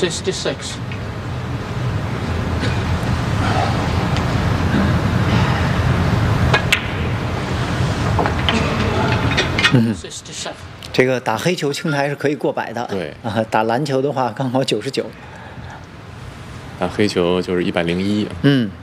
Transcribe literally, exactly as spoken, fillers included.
sixty-six. sixty-seven. 这个打黑球青台是可以过百的， 对啊，打篮球的话刚好九十九。 打黑球就是一百零一。 嗯。